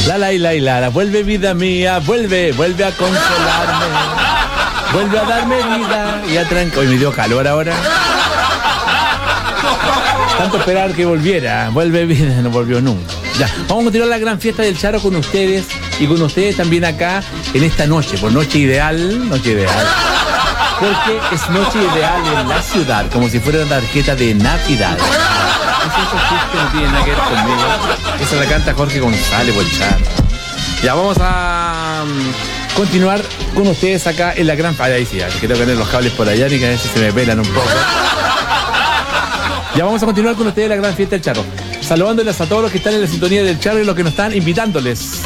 la, vuelve vida mía, vuelve a consolarme, vuelve a darme vida y a tranquilizarme. Hoy me dio calor ahora. Tanto esperar que volviera, vuelve vida, no volvió nunca. Ya, vamos a continuar la gran fiesta del Charro con ustedes y con ustedes también acá en esta noche, por noche ideal, porque es noche ideal en la ciudad, como si fuera una tarjeta de Navidad. Eso no tiene nada que ver conmigo. Esa la canta Jorge González por el Charro. Ya vamos a continuar con ustedes acá en la gran... Ahí sí, quiero tener los cables por allá y que a veces se me pelan un poco. Ya vamos a continuar con ustedes la gran fiesta del Charro. Saludándoles a todos los que están en la sintonía del Charro y los que nos están invitándoles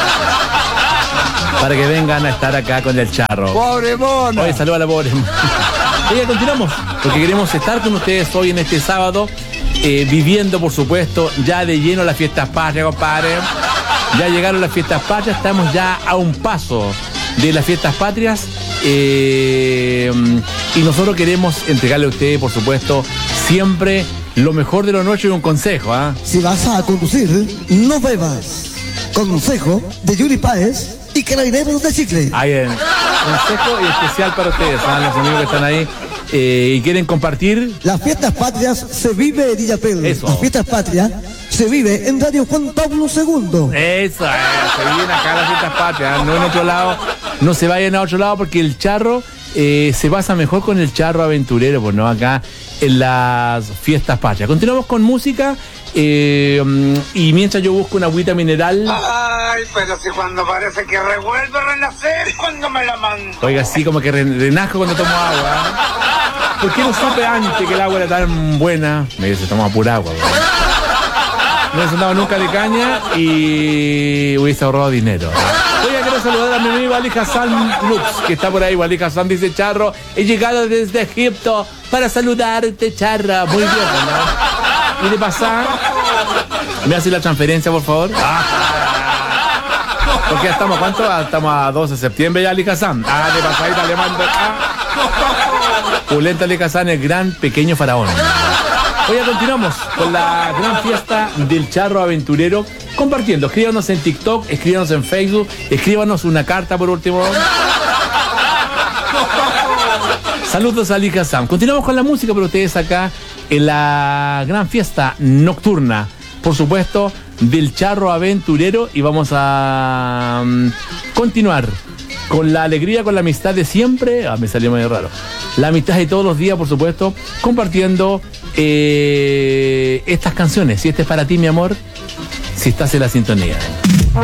para que vengan a estar acá con el Charro. ¡Pobre mona! Oye, saluda a la pobre mona. Y ya continuamos, porque queremos estar con ustedes hoy en este sábado, viviendo, por supuesto, ya de lleno las fiestas patrias, compadre. Ya llegaron las fiestas patrias, estamos ya a un paso de las fiestas patrias. Y nosotros queremos entregarle a ustedes, por supuesto, siempre lo mejor de lo nuestro y un consejo, ¿ah? Si vas a conducir, no bebas. Consejo de Yuri Páez y Carabineros de Chicle. Ahí en consejo y especial para ustedes, ¿ah? Los amigos que están ahí y quieren compartir. Las fiestas patrias se vive en Illapel. Eso. Las fiestas patrias se vive en Radio Juan Pablo II. Eso, se viven acá las fiestas patrias, no en otro lado, no se vayan a otro lado porque el Charro se basa mejor con el Charro aventurero, pues no acá en las fiestas patrias. Continuamos con música y mientras yo busco una agüita mineral. Ay, pero si cuando parece que revuelve a renacer cuando me la mando. Oiga, así como que renajo cuando tomo agua. ¿Por qué no supe antes que el agua era tan buena? Me dice, toma pura agua, no he sentado nunca de caña y hubiese ahorrado dinero. Oiga, quiero saludar a mi amigo Ali Hassan Lux, que está por ahí. Ali Hassan dice, Charro, he llegado desde Egipto para saludarte, Charra. Muy bien, ¿no? Y de pasar, ¿me hace la transferencia, por favor? Porque ya estamos, ¿cuánto? Estamos a 12 de septiembre ya, Ali Hassan. De pasadita le mando. Pulenta Ali Hassan, el gran pequeño faraón. Hoy continuamos con la gran fiesta del Charro aventurero, compartiendo. Escríbanos en TikTok, escríbanos en Facebook, escríbanos una carta por último. Saludos a Ali Hassan. Continuamos con la música para ustedes acá en la gran fiesta nocturna, por supuesto, del Charro aventurero, y vamos a continuar con la alegría, con la amistad de siempre. Me salió medio raro. La amistad de todos los días, por supuesto, compartiendo estas canciones. Si este es para ti, mi amor, si estás en la sintonía.